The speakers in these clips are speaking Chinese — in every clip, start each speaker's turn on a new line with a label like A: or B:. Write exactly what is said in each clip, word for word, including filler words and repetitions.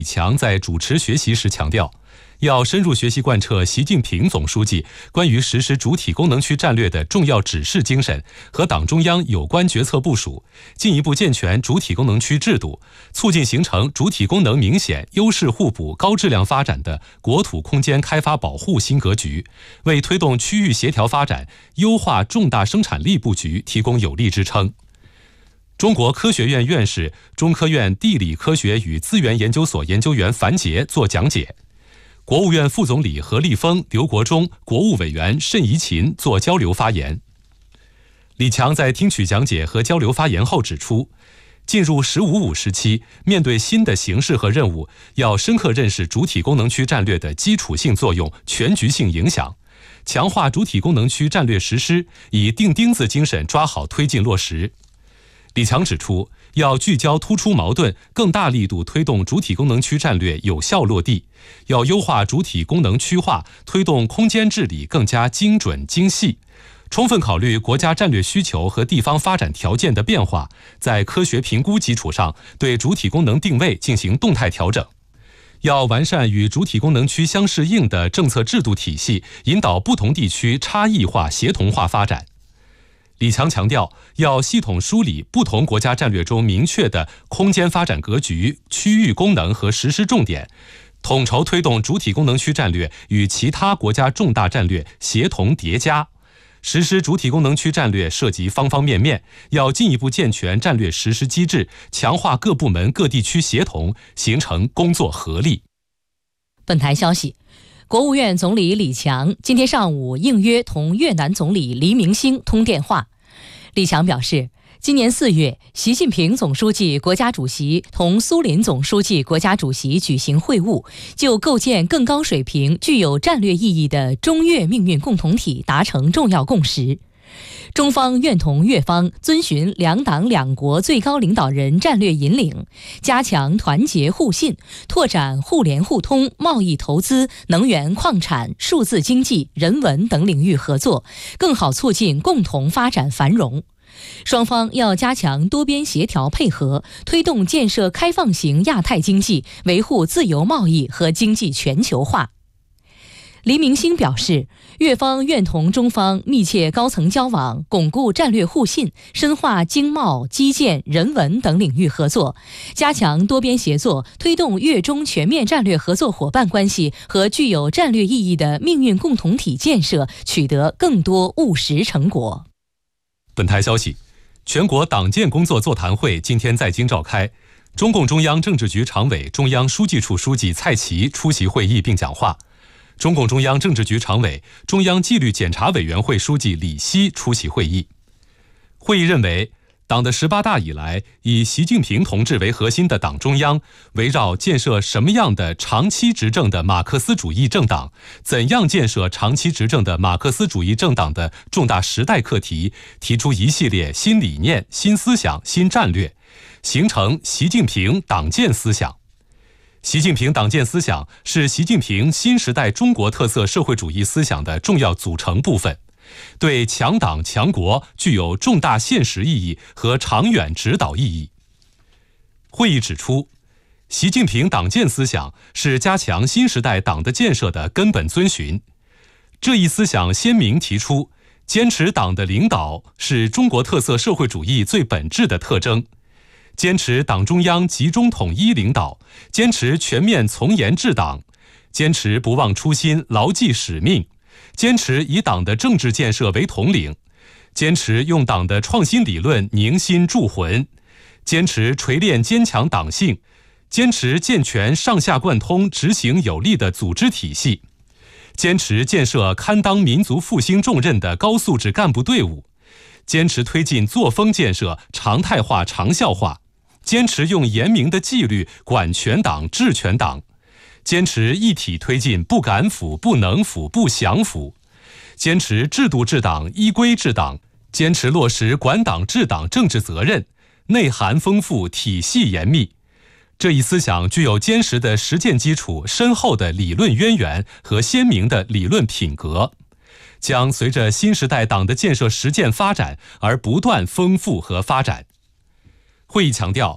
A: 李强在主持学习时强调，要深入学习贯彻习近平总书记关于实施主体功能区战略的重要指示精神和党中央有关决策部署，进一步健全主体功能区制度，促进形成主体功能明显、优势互补、高质量发展的国土空间开发保护新格局，为推动区域协调发展、优化重大生产力布局提供有力支撑。中国科学院院士、中科院地理科学与资源研究所研究员樊杰作讲解，国务院副总理何立峰、刘国中、国务委员慎怡琴作交流发言。李强在听取讲解和交流发言后指出，进入“十五五”时期，面对新的形势和任务，要深刻认识主体功能区战略的基础性作用、全局性影响，强化主体功能区战略实施，以钉钉子精神抓好推进落实。李强指出，要聚焦突出矛盾，更大力度推动主体功能区战略有效落地，要优化主体功能区划，推动空间治理更加精准精细，充分考虑国家战略需求和地方发展条件的变化，在科学评估基础上对主体功能定位进行动态调整。要完善与主体功能区相适应的政策制度体系，引导不同地区差异化协同化发展。李强强调，要系统梳理不同国家战略中明确的空间发展格局、区域功能和实施重点，统筹推动主体功能区战略与其他国家重大战略协同叠加。实施主体功能区战略涉及方方面面，要进一步健全战略实施机制，强化各部门各地区协同，形成工作合力。
B: 本台消息，国务院总理李强今天上午应约同越南总理黎明星通电话。李强表示，今年四月，习近平总书记、国家主席同苏林总书记、国家主席举行会晤，就构建更高水平、具有战略意义的中越命运共同体达成重要共识。中方愿同越方遵循两党两国最高领导人战略引领，加强团结互信，拓展互联互通、贸易投资、能源矿产、数字经济、人文等领域合作，更好促进共同发展繁荣。双方要加强多边协调配合，推动建设开放型亚太经济，维护自由贸易和经济全球化。黎明星表示，越方愿同中方密切高层交往，巩固战略互信，深化经贸、基建、人文等领域合作，加强多边协作，推动越中全面战略合作伙伴关系和具有战略意义的命运共同体建设取得更多务实成果。
A: 本台消息，全国党建工作座谈会今天在京召开，中共中央政治局常委、中央书记处书记蔡奇出席会议并讲话。中共中央政治局常委、中央纪律检查委员会书记李希出席会议。会议认为，党的十八大以来，以习近平同志为核心的党中央，围绕建设什么样的长期执政的马克思主义政党，怎样建设长期执政的马克思主义政党的重大时代课题，提出一系列新理念、新思想、新战略，形成习近平党建思想。习近平党建思想是习近平新时代中国特色社会主义思想的重要组成部分，对强党强国具有重大现实意义和长远指导意义。会议指出，习近平党建思想是加强新时代党的建设的根本遵循。这一思想鲜明提出，坚持党的领导是中国特色社会主义最本质的特征，坚持党中央集中统一领导，坚持全面从严治党，坚持不忘初心、牢记使命，坚持以党的政治建设为统领，坚持用党的创新理论凝心铸魂，坚持锤炼坚强党性，坚持健全上下贯通、执行有力的组织体系，坚持建设堪当民族复兴重任的高素质干部队伍，坚持推进作风建设常态化、长效化，坚持用严明的纪律管全党、治全党，坚持一体推进不敢腐、不能腐、不想腐，坚持制度治党、依规治党，坚持落实管党治党政治责任，内涵丰富，体系严密。这一思想具有坚实的实践基础、深厚的理论渊源和鲜明的理论品格，将随着新时代党的建设实践发展而不断丰富和发展。会议强调，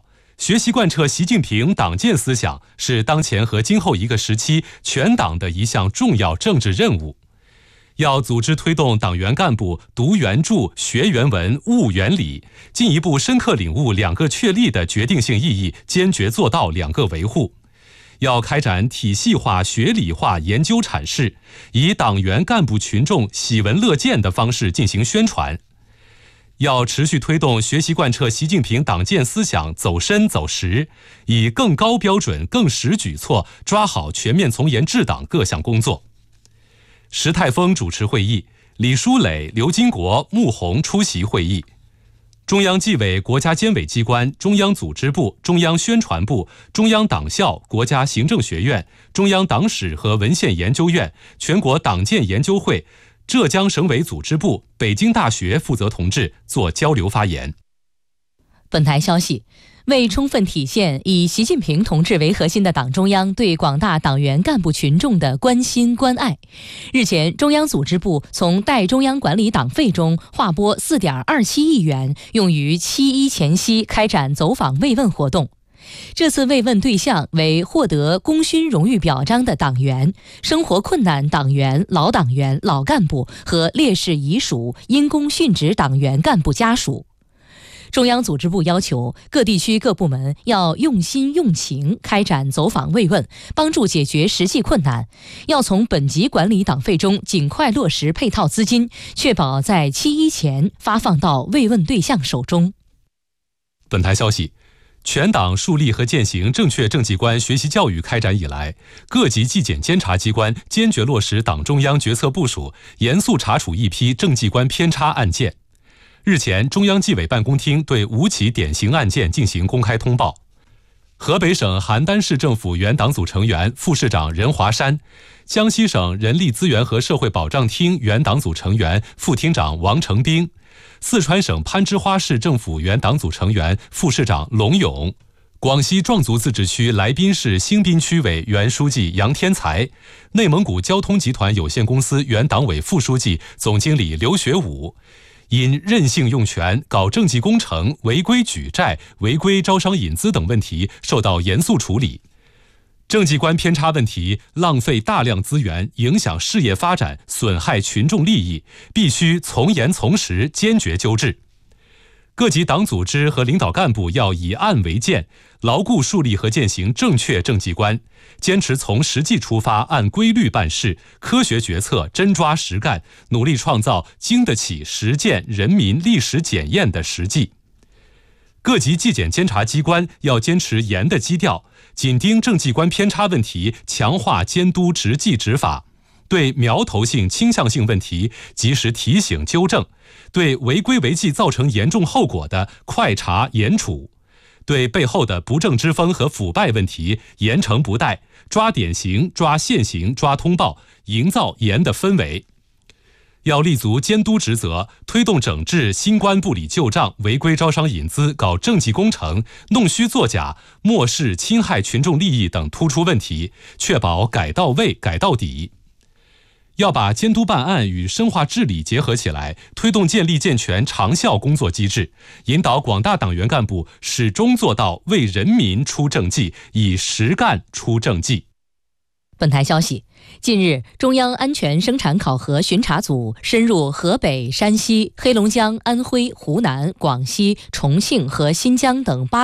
A: 学习贯彻习近平党建思想是当前和今后一个时期全党的一项重要政治任务。要组织推动党员干部读原著、学原文、悟原理，进一步深刻领悟两个确立的决定性意义，坚决做到两个维护。要开展体系化、学理化研究阐释，以党员干部群众喜闻乐见的方式进行宣传。要持续推动学习贯彻习近平党建思想走深走实，以更高标准、更实举措抓好全面从严治党各项工作。石泰峰主持会议，李书磊、刘金国、穆虹出席会议。中央纪委国家监委机关、中央组织部、中央宣传部、中央党校、国家行政学院、中央党史和文献研究院、全国党建研究会、浙江省委组织部、北京大学负责同志做交流发言。
B: 本台消息，为充分体现以习近平同志为核心的党中央对广大党员干部群众的关心关爱，日前，中央组织部从代中央管理党费中划拨 四点二七亿元，用于七一前夕开展走访慰问活动。这次慰问对象为获得功勋荣誉表彰的党员、生活困难党员、老党员、老干部和烈士遗属、因公殉职党员干部家属。中央组织部要求各地区各部门要用心用情开展走访慰问，帮助解决实际困难，要从本级管理党费中尽快落实配套资金，确保在七一前发放到慰问对象手中。
A: 本台消息，全党树立和践行正确政绩观学习教育开展以来，各级纪检监察机关坚决落实党中央决策部署，严肃查处一批政绩观偏差案件。日前，中央纪委办公厅对五起典型案件进行公开通报。河北省邯郸市政府原党组成员、副市长任华山，江西省人力资源和社会保障厅原党组成员、副厅长王成兵，四川省攀枝花市政府原党组成员、副市长龙勇，广西壮族自治区来宾市兴滨区委原书记杨天才，内蒙古交通集团有限公司原党委副书记、总经理刘学武，因任性用权、搞政绩工程、违规举债、违规招商引资等问题受到严肃处理。政绩观偏差问题浪费大量资源，影响事业发展，损害群众利益，必须从严从实，坚决纠治。各级党组织和领导干部要以案为鉴，牢固树立和践行正确政绩观，坚持从实际出发，按规律办事，科学决策，真抓实干，努力创造经得起实践、人民历史检验的实际。各级纪检监察机关要坚持严的基调，紧盯政绩观偏差问题，强化监督执纪执法，对苗头性、倾向性问题及时提醒纠正，对违规违纪造成严重后果的快查严处，对背后的不正之风和腐败问题严惩不贷，抓典型、抓现行、抓通报，营造严的氛围。要立足监督职责，推动整治新官不理旧账、违规招商引资、搞政绩工程、弄虚作假、漠视侵害群众利益等突出问题，确保改到位、改到底。要把监督办案与深化治理结合起来，推动建立健全长效工作机制，引导广大党员干部始终做到为人民出政绩，以实干出政绩。
B: 本台消息，近日，中央安全生产考核巡查组深入河北、山西、黑龙江、安徽、湖南、广西、重庆和新疆等八